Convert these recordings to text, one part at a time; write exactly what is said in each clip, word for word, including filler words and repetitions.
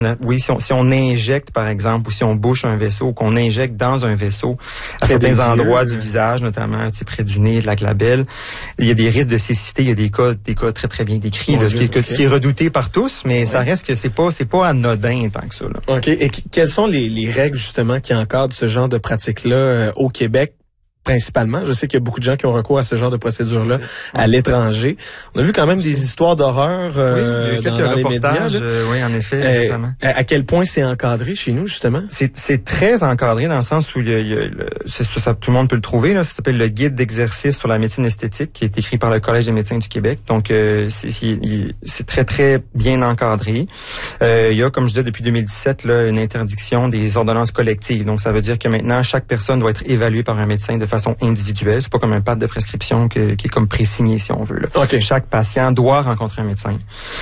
Oui, si on, si on injecte, par exemple, ou si on bouche un vaisseau, ou qu'on injecte dans un vaisseau, à certains endroits du visage, notamment près du nez, de la glabelle, il y a des risques de cécité, il y a des cas, des cas très très bien décrits, là, ce qui, okay. qui est redouté par tous, mais ouais. ça reste que c'est pas, c'est pas anodin tant que ça. Là. Ok. Et quelles sont les, les règles justement qui encadrent ce genre de pratique-là euh, au Québec? Principalement, je sais qu'il y a beaucoup de gens qui ont recours à ce genre de procédure-là à l'étranger. On a vu quand même des histoires d'horreur euh, oui, dans, dans les médias. Euh, oui, en effet, euh, récemment. À, à quel point c'est encadré chez nous, justement? C'est, c'est très encadré dans le sens où il y a, il y a le, c'est, ça, tout le monde peut le trouver. Là, ça s'appelle le Guide d'exercice sur la médecine esthétique, qui est écrit par le Collège des médecins du Québec. Donc, euh, c'est, c'est, c'est très, très bien encadré. Euh, il y a, comme je disais, depuis deux mille dix-sept, là, une interdiction des ordonnances collectives. Donc, ça veut dire que maintenant, chaque personne doit être évaluée par un médecin de façon individuelle. C'est pas comme un pad de prescription que, qui est comme présigné, si on veut. Là. Okay. Chaque patient doit rencontrer un médecin.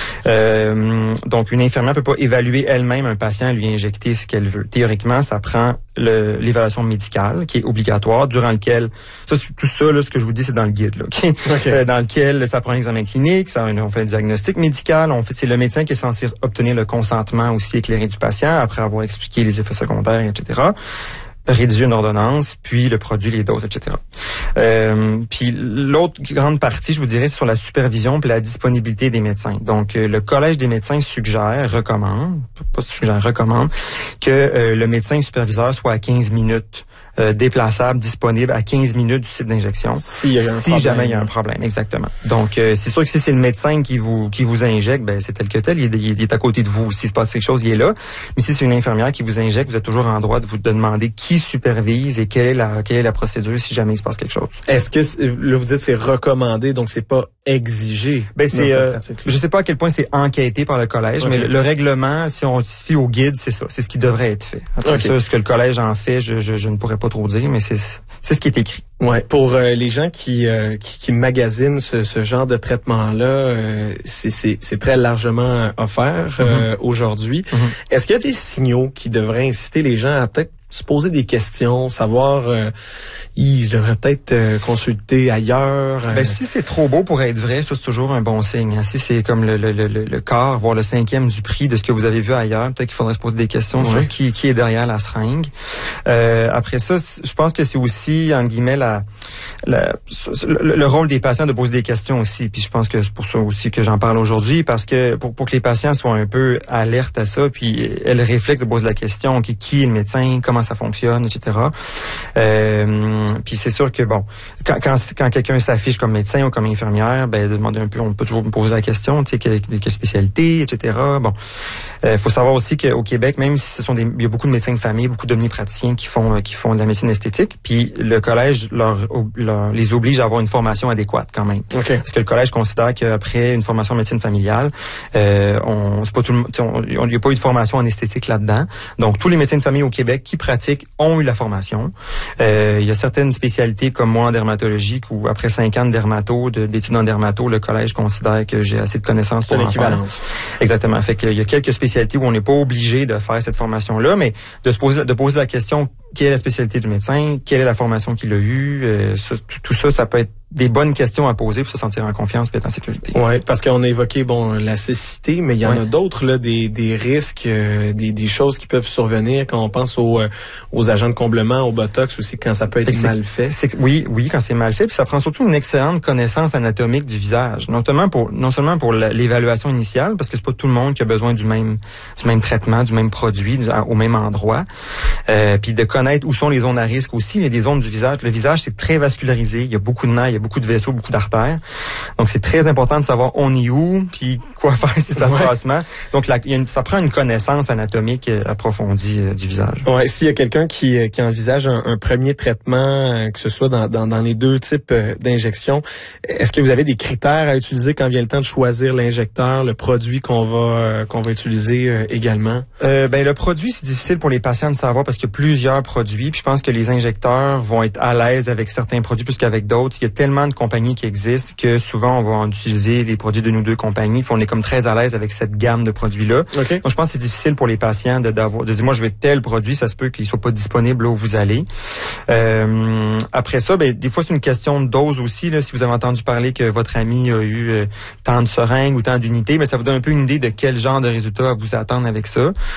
Euh, donc, une infirmière peut pas évaluer elle-même un patient et lui injecter ce qu'elle veut. Théoriquement, ça prend le, l'évaluation médicale qui est obligatoire, durant lequel, ça, tout ça, là, ce que je vous dis, c'est dans le guide, là, okay? Okay. Euh, dans lequel ça prend un examen clinique, ça, on fait un diagnostic médical, on fait, c'est le médecin qui est censé obtenir le consentement aussi éclairé du patient après avoir expliqué les effets secondaires, et cetera, rédiger une ordonnance, puis le produit, les doses, et cetera. Euh, puis l'autre grande partie, je vous dirais, c'est sur la supervision puis la disponibilité des médecins. Donc, euh, le Collège des médecins suggère, recommande, pas suggère, recommande, que euh, le médecin superviseur soit à quinze minutes euh, déplaçable, disponible à quinze minutes du site d'injection. Si, y a si jamais il y a un problème, exactement. Donc, euh, c'est sûr que si c'est le médecin qui vous qui vous injecte, ben c'est tel que tel, il est, il est à côté de vous. S'il se passe quelque chose, il est là. Mais si c'est une infirmière qui vous injecte, vous êtes toujours en droit de vous de demander qui supervise et quelle est la quelle est la procédure si jamais il se passe quelque chose. Est-ce que là vous dites c'est recommandé, donc c'est pas exigé? Ben c'est euh, je sais pas à quel point c'est enquêté par le collège, okay. mais le, le règlement, si on se fie au guide, c'est ça, c'est ce qui devrait être fait. Après okay. ça, ce que le collège en fait, je, je, je ne pourrais pas trop dire, mais c'est c'est ce qui est écrit. Ouais, pour euh, les gens qui, euh, qui qui magasinent ce, ce genre de traitement-là, euh, c'est c'est c'est très largement offert euh, mm-hmm. aujourd'hui. Mm-hmm. Est-ce qu'il y a des signaux qui devraient inciter les gens à peut-être se poser des questions, savoir euh, je devrais peut-être euh, consulter ailleurs. Euh. Ben si c'est trop beau pour être vrai, ça c'est toujours un bon signe. Hein. Si c'est comme le, le, le, le quart, voire le cinquième du prix de ce que vous avez vu ailleurs, peut-être qu'il faudrait se poser des questions ouais. sur qui, qui est derrière la seringue. Euh, après ça, je pense que c'est aussi, en guillemets, la, la le, le rôle des patients de poser des questions aussi. Puis je pense que c'est pour ça aussi que j'en parle aujourd'hui, parce que pour, pour que les patients soient un peu alertes à ça, puis aient le réflexe de poser la question, qui, qui est le médecin, comment ça fonctionne, et cetera. Euh, puis c'est sûr que bon, quand quand, quand quelqu'un s'affiche comme médecin ou comme infirmière, ben de demander un peu, on peut toujours me poser la question, tu sais, quelle, quelle spécialité, et cetera. Bon, il euh, faut savoir aussi qu'au Québec, même si ce sont des, il y a beaucoup de médecins de famille, beaucoup d'omnipraticiens qui font qui font de la médecine esthétique, puis le collège leur, leur les oblige à avoir une formation adéquate quand même. Okay. Parce que le collège considère qu'après une formation en médecine familiale, euh, on c'est pas tout le monde, il n'y a pas eu de formation en esthétique là-dedans. Donc tous les médecins de famille au Québec qui pratiquent ont eu la formation. Euh, il y a certaines spécialités comme moi en dermatologie où après cinq ans de dermato, de, d'études en dermato, le collège considère que j'ai assez de connaissances pour en faire. Exactement. Fait qu'il y a quelques spécialités où on n'est pas obligé de faire cette formation-là, mais de se poser, de poser la question, quelle est la spécialité du médecin, quelle est la formation qu'il a eue, euh, ça, tout, tout ça, ça peut être des bonnes questions à poser pour se sentir en confiance et être en sécurité. Ouais, parce qu'on a évoqué bon la cécité, mais il y en ouais. a d'autres là, des des risques, euh, des des choses qui peuvent survenir quand on pense aux euh, aux agents de comblement, au botox aussi quand ça peut être c'est, mal fait. C'est, oui, oui, quand c'est mal fait, puis ça prend surtout une excellente connaissance anatomique du visage, non seulement pour non seulement pour la, l'évaluation initiale, parce que c'est pas tout le monde qui a besoin du même du même traitement, du même produit, du, au même endroit, euh, puis de connaître où sont les zones à risque aussi. Il y a des zones du visage. Le visage c'est très vascularisé, il y a beaucoup de nerfs, il y a beaucoup de vaisseaux, beaucoup d'artères. Donc, c'est très important de savoir on est où, puis quoi faire si ça ouais. se passe mal. Donc, la, y a une, ça prend une connaissance anatomique approfondie euh, du visage. Ouais, s'il y a quelqu'un qui, qui envisage un, un premier traitement, euh, que ce soit dans, dans, dans les deux types euh, d'injections, est-ce que vous avez des critères à utiliser quand vient le temps de choisir l'injecteur, le produit qu'on va euh, qu'on va utiliser euh, également? Euh, ben, le produit, c'est difficile pour les patients de savoir parce qu'il y a plusieurs produits. Puis je pense que les injecteurs vont être à l'aise avec certains produits plus qu'avec d'autres. Il y a tellement de compagnies qui existent que souvent on va utiliser les produits de nos deux compagnies. Puis on est comme très à l'aise avec cette gamme de produits-là. Okay. Donc je pense que c'est difficile pour les patients de, d'avoir, de dire moi je veux tel produit, ça se peut qu'il soit pas disponible là où vous allez. Euh, après ça, ben des fois c'est une question de dose aussi. Là, si vous avez entendu parler que votre ami a eu euh, tant de seringues ou tant d'unités, ben ça vous donne un peu une idée de quel genre de résultat à vous attendre avec ça.